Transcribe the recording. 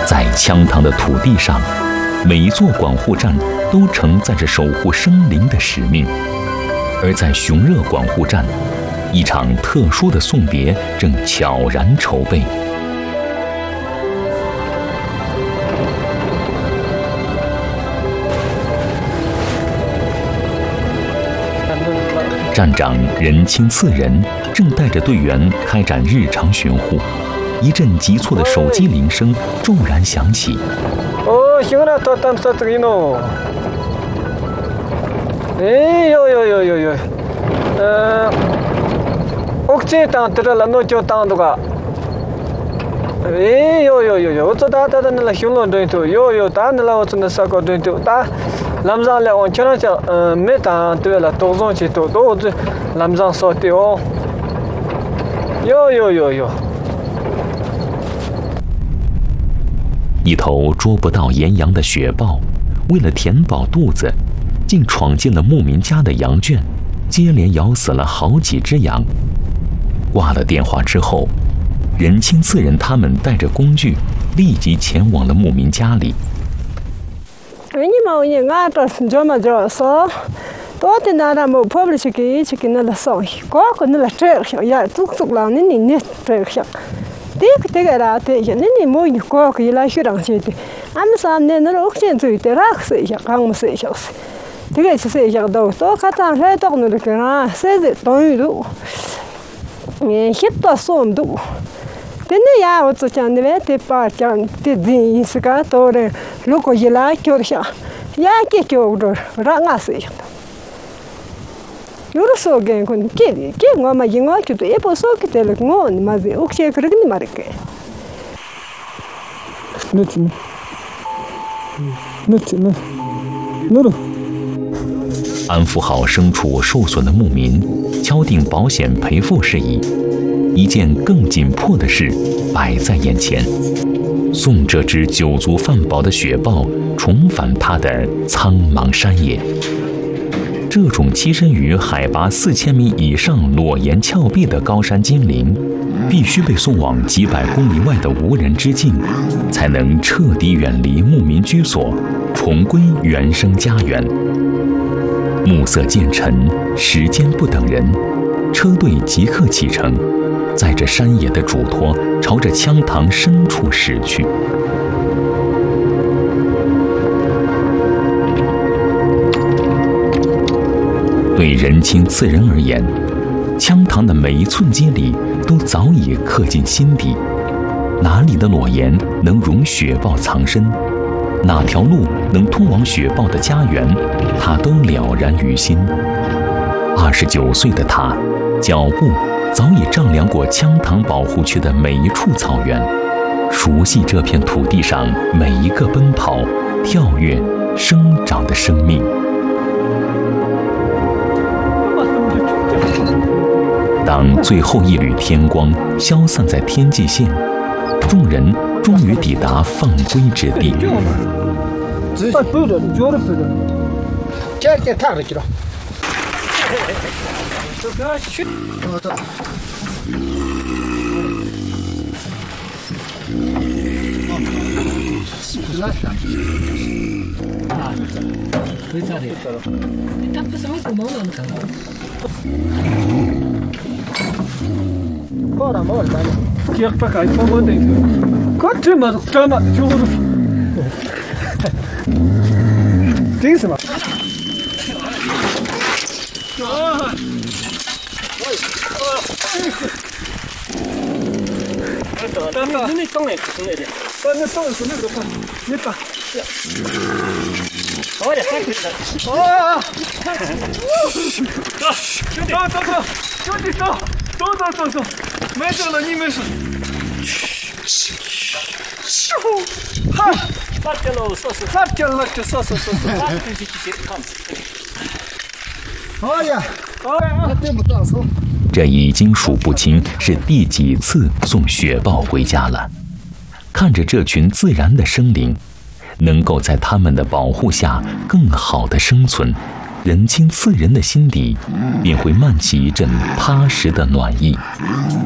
在羌塘的土地上，每一座管护站都承载着守护生灵的使命。而在熊热管护站，一场特殊的送别正悄然筹备。站长任清次仁正带着队员开展日常巡护，一阵急促的手机铃声骤然响起。 哦，行了，到咱们这个喏。哎呦，옥지 땅 들어라 노조 땅도가.哎呦，我这打那熊龙对头，有打那我真的啥个对头打。南上来往前头讲，没打对了，东上去都这南上烧的哦。有。 一头捉不到岩羊的雪豹，为了填饱肚子，竟闯进了牧民家的羊圈，接连咬死了好几只羊。挂了电话之后，任清次仁他们带着工具，立即前往了牧民家里。 呀，我只讲的嘞，得把讲的人是个多的，如果一来就想，也给就着让我死。有的时候给我嘛，因为就对，也不说给的了，我你妈的，我先可能你妈的给。 那。 安抚好牲畜受损的牧民，敲定保险赔付事宜。一件更紧迫的事摆在眼前：送这只酒足饭饱的雪豹重返它的苍茫山野。这种栖身于海拔4000米以上裸岩峭壁的高山精灵，必须被送往几百公里外的无人之境，才能彻底远离牧民居所，重归原生家园。暮色渐沉，时间不等人，车队即刻启程，载着山野的嘱托，朝着羌塘深处驶去。对任清次仁而言，羌塘的每一寸街里都早已刻进心底。哪里的裸岩能容雪豹藏身？哪条路能通往雪豹的家园，他都了然于心。29岁的他，脚步早已丈量过羌塘保护区的每一处草原，熟悉这片土地上每一个奔跑、跳跃、生长的生命。当最后一缕天光消散在天际线，众人终于抵达放归之地。 走，没事了，你没事。嗨，发掉了，哎呀，对不到手。 这已经数不清是第几次送雪豹回家了。看着这群自然的生灵，能够在他们的保护下更好的生存，任清次仁的心底便会漫起一阵踏实的暖意。